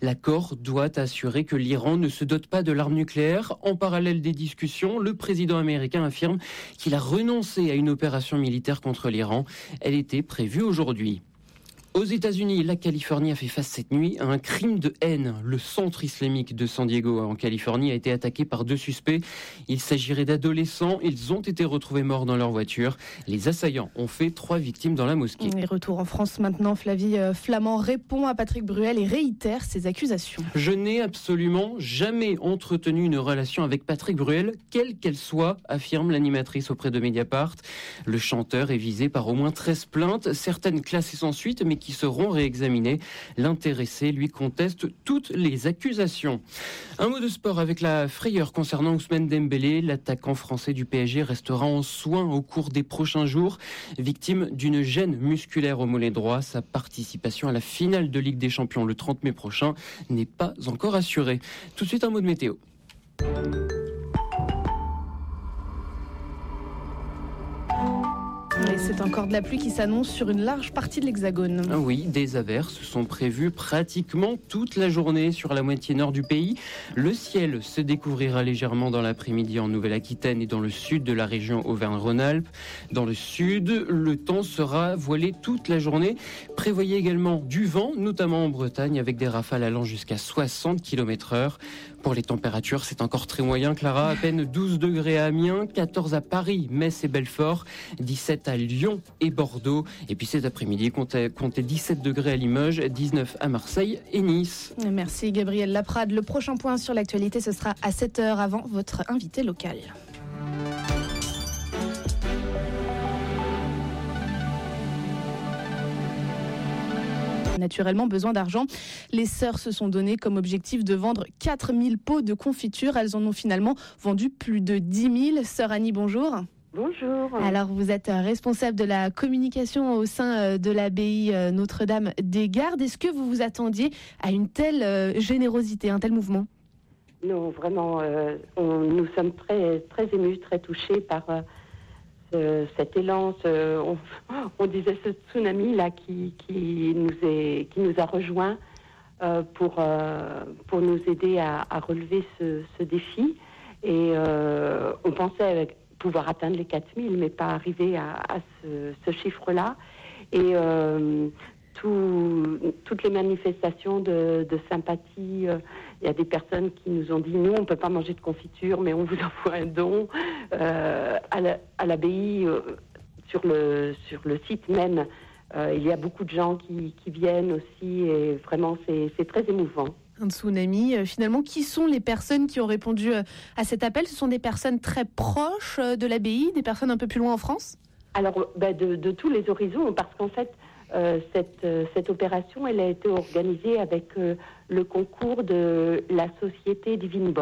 L'accord doit assurer que l'Iran ne se dote pas de l'arme nucléaire. En parallèle des discussions, le président américain affirme qu'il a renoncé à une opération militaire contre l'Iran. Elle était prévue aujourd'hui. Aux États-Unis, la Californie a fait face cette nuit à un crime de haine. Le centre islamique de San Diego, en Californie, a été attaqué par 2 suspects. Il s'agirait d'adolescents. Ils ont été retrouvés morts dans leur voiture. Les assaillants ont fait 3 victimes dans la mosquée. Et retour en France maintenant. Flavie Flament répond à Patrick Bruel et réitère ses accusations. Je n'ai absolument jamais entretenu une relation avec Patrick Bruel, quelle qu'elle soit, affirme l'animatrice auprès de Mediapart. Le chanteur est visé par au moins 13 plaintes, certaines classées sans suite, mais qui seront réexaminées. L'intéressé lui conteste toutes les accusations. Un mot de sport avec la frayeur concernant Ousmane Dembélé. L'attaquant français du PSG restera en soins au cours des prochains jours. Victime d'une gêne musculaire au mollet droit, sa participation à la finale de Ligue des Champions le 30 mai prochain n'est pas encore assurée. Tout de suite un mot de météo. Et c'est encore de la pluie qui s'annonce sur une large partie de l'Hexagone. Oui, des averses sont prévues pratiquement toute la journée sur la moitié nord du pays. Le ciel se découvrira légèrement dans l'après-midi en Nouvelle-Aquitaine et dans le sud de la région Auvergne-Rhône-Alpes. Dans le sud, le temps sera voilé toute la journée. Prévoyez également du vent, notamment en Bretagne, avec des rafales allant jusqu'à 60 km/h. Pour les températures, c'est encore très moyen, Clara. À peine 12 degrés à Amiens, 14 à Paris, Metz et Belfort, 17 à Lyon et Bordeaux. Et puis cet après-midi, comptez 17 degrés à Limoges, 19 à Marseille et Nice. Merci Gabriel Laprade. Le prochain point sur l'actualité, ce sera à 7h avant votre invité local. Naturellement besoin d'argent. Les sœurs se sont données comme objectif de vendre 4000 pots de confiture. Elles en ont finalement vendu plus de 10 000. Sœur Annie, bonjour. Bonjour. Alors, vous êtes responsable de la communication au sein de l'abbaye Notre-Dame des Gardes. Est-ce que vous vous attendiez à une telle générosité, un tel mouvement ? Non, vraiment, nous sommes très, très émus, très touchés par cet élan. On disait ce tsunami là qui nous a rejoints pour nous aider à relever ce défi. Et on pensait pouvoir atteindre les 4000, mais pas arriver à ce chiffre-là. Et toutes les manifestations de sympathie, il y a des personnes qui nous ont dit, nous, on ne peut pas manger de confiture, mais on vous envoie un don. À l'abbaye, sur le site même, il y a beaucoup de gens qui viennent aussi, et vraiment, c'est très émouvant. Un tsunami. Finalement, qui sont les personnes qui ont répondu à cet appel ? Ce sont des personnes très proches de l'abbaye, des personnes un peu plus loin en France ? Alors, de tous les horizons, parce qu'en fait, cette opération, elle a été organisée avec le concours de la société Divine Bonne.